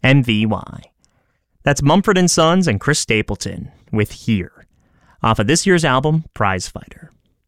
MVY. That's Mumford & Sons and Chris Stapleton with Here, off of this year's album, Prize Fighter.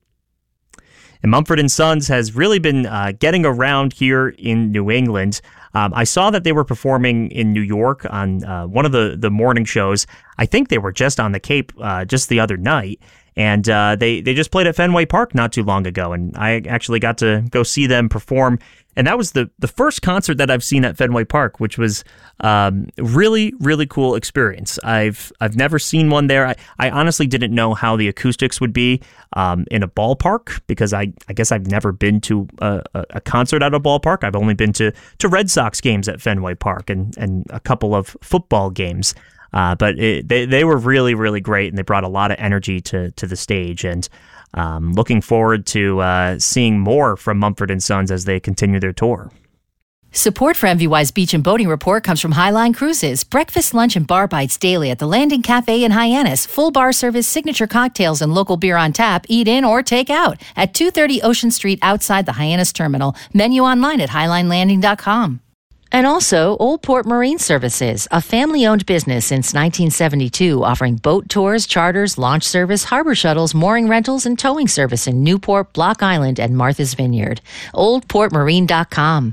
And Mumford & Sons has really been getting around here in New England. I saw that they were performing in New York on one of the morning shows. I think they were just on the Cape just the other night. And they just played at Fenway Park not too long ago. And I actually got to go see them perform. And that was the first concert that I've seen at Fenway Park, which was really, really cool experience. I've never seen one there. I honestly didn't know how the acoustics would be in a ballpark, because I guess I've never been to a concert at a ballpark. I've only been to Red Sox games at Fenway Park and a couple of football games. But they were really, really great, and they brought a lot of energy to the stage. And looking forward to seeing more from Mumford & Sons as they continue their tour. Support for MVY's Beach and Boating Report comes from Highline Cruises. Breakfast, lunch, and bar bites daily at the Landing Cafe in Hyannis. Full bar service, signature cocktails, and local beer on tap. Eat in or take out at 230 Ocean Street outside the Hyannis Terminal. Menu online at HighlineLanding.com. And also, Old Port Marine Services, a family-owned business since 1972, offering boat tours, charters, launch service, harbor shuttles, mooring rentals, and towing service in Newport, Block Island, and Martha's Vineyard. OldPortMarine.com.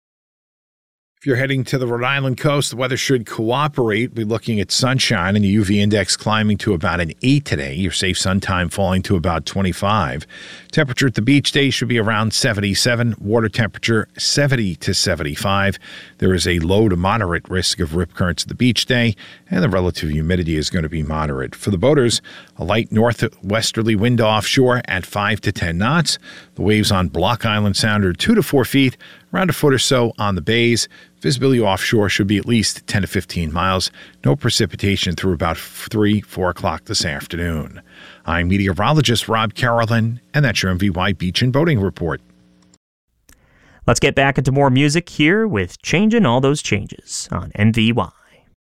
If you're heading to the Rhode Island coast, the weather should cooperate. We're looking at sunshine and the UV index climbing to about an 8 today. Your safe sun time falling to about 25. Temperature at the beach day should be around 77. Water temperature 70 to 75. There is a low to moderate risk of rip currents at the beach day, and the relative humidity is going to be moderate. For the boaters, a light northwesterly wind offshore at 5 to 10 knots. The waves on Block Island Sound are 2 to 4 feet, around a foot or so on the bays. Visibility offshore should be at least 10 to 15 miles. No precipitation through about 4 o'clock this afternoon. I'm meteorologist Rob Carolyn, and that's your MVY Beach and Boating Report. Let's get back into more music here with Changin' All Those Changes on MVY.